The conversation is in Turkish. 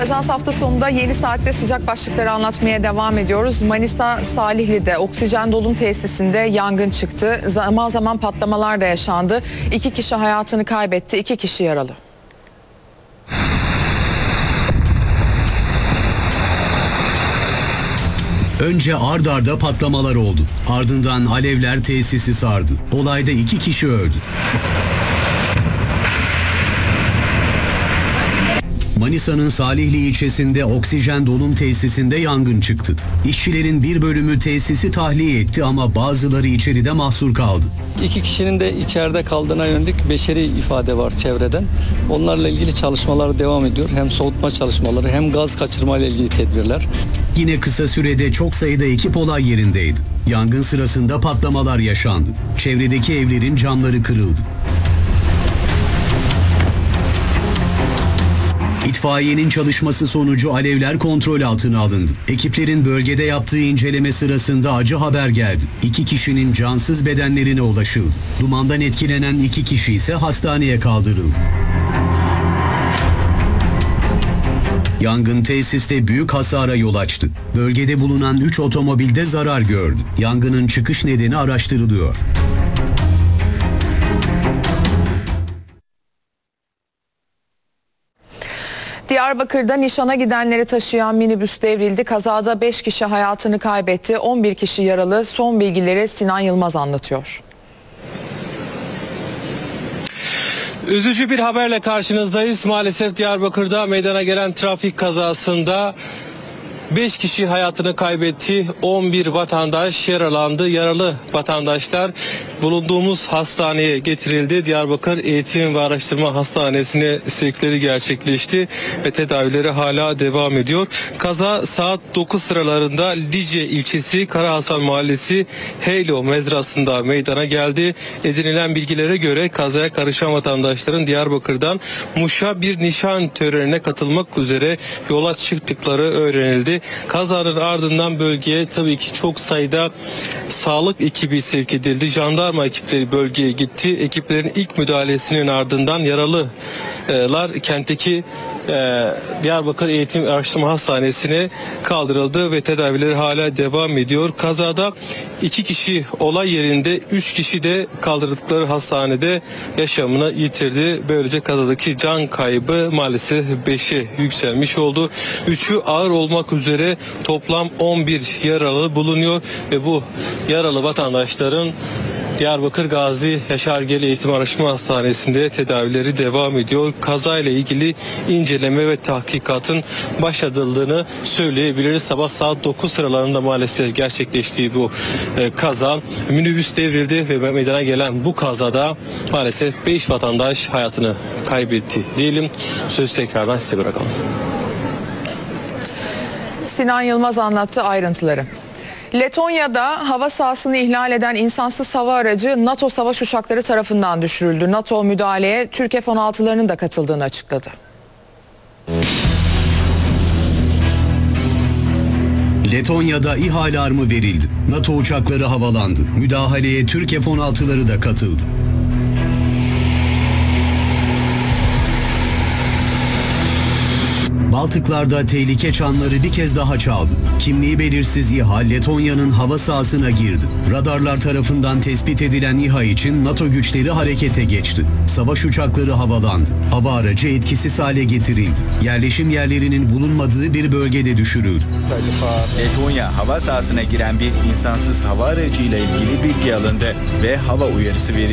Ajans hafta sonunda yeni saatte sıcak başlıkları anlatmaya devam ediyoruz. Manisa Salihli'de oksijen dolum tesisinde yangın çıktı. Zaman zaman patlamalar da yaşandı. 2 kişi hayatını kaybetti, 2 kişi yaralı. Önce ard arda patlamalar oldu. Ardından alevler tesisi sardı. Olayda 2 kişi öldü. Manisa'nın Salihli ilçesinde oksijen dolum tesisinde yangın çıktı. İşçilerin bir bölümü tesisi tahliye etti ama bazıları içeride mahsur kaldı. 2 kişinin de içeride kaldığına yönelik beşeri ifade var çevreden. Onlarla ilgili çalışmalar devam ediyor. Hem soğutma çalışmaları hem gaz kaçırma ile ilgili tedbirler. Yine kısa sürede çok sayıda ekip olay yerindeydi. Yangın sırasında patlamalar yaşandı. Çevredeki evlerin camları kırıldı. İtfaiyenin çalışması sonucu alevler kontrol altına alındı. Ekiplerin bölgede yaptığı inceleme sırasında acı haber geldi. 2 kişinin cansız bedenlerine ulaşıldı. Dumandan etkilenen 2 kişi ise hastaneye kaldırıldı. Yangın tesiste büyük hasara yol açtı. Bölgede bulunan 3 otomobilde zarar gördü. Yangının çıkış nedeni araştırılıyor. Diyarbakır'da nişana gidenleri taşıyan minibüs devrildi. Kazada 5 kişi hayatını kaybetti, 11 kişi yaralı. Son bilgileri Sinan Yılmaz anlatıyor. Üzücü bir haberle karşınızdayız. Maalesef Diyarbakır'da meydana gelen trafik kazasında 5 kişi hayatını kaybetti, 11 vatandaş yaralandı. Yaralı vatandaşlar bulunduğumuz hastaneye getirildi. Diyarbakır Eğitim ve Araştırma Hastanesi'ne sevkleri gerçekleşti ve tedavileri hala devam ediyor. Kaza saat 9 sıralarında Lice ilçesi Karahasan Mahallesi Heylo mezrasında meydana geldi. Edinilen bilgilere göre kazaya karışan vatandaşların Diyarbakır'dan Muş'a bir nişan törenine katılmak üzere yola çıktıkları öğrenildi. Kazanın ardından bölgeye tabii ki çok sayıda sağlık ekibi sevk edildi. Jandarma ekipleri bölgeye gitti. Ekiplerin ilk müdahalesinin ardından yaralılar kentteki Diyarbakır Eğitim Araştırma Hastanesi'ne kaldırıldı ve tedavileri hala devam ediyor. Kazada 2 kişi olay yerinde, 3 kişi de kaldırdıkları hastanede yaşamını yitirdi. Böylece kazadaki can kaybı maalesef 5'e yükselmiş oldu. 3'ü ağır olmak üzere toplam 11 yaralı bulunuyor ve bu yaralı vatandaşların Diyarbakır Gazi Yaşargil Eğitim Araştırma Hastanesi'nde tedavileri devam ediyor. Kazayla ilgili inceleme ve tahkikatın başlatıldığını söyleyebiliriz. Sabah saat 9 sıralarında maalesef gerçekleştiği bu kaza. Minibüs devrildi ve meydana gelen bu kazada maalesef 5 vatandaş hayatını kaybetti diyelim. Sözü tekrardan size bırakalım. Sinan Yılmaz anlattı ayrıntıları. Letonya'da hava sahasını ihlal eden insansız hava aracı NATO savaş uçakları tarafından düşürüldü. NATO müdahaleye Türk F-16'larının da katıldığını açıkladı. Letonya'da İHA alarmı verildi. NATO uçakları havalandı. Müdahaleye Türk F-16'ları da katıldı. Baltıklar'da tehlike çanları bir kez daha çaldı. Kimliği belirsiz İHA Letonya'nın hava sahasına girdi. Radarlar tarafından tespit edilen İHA için NATO güçleri harekete geçti. Savaş uçakları havalandı. Hava aracı etkisiz hale getirildi. Yerleşim yerlerinin bulunmadığı bir bölgede düşürüldü. Letonya hava sahasına giren bir insansız hava aracıyla ilgili bilgi alındı ve hava uyarısı verildi.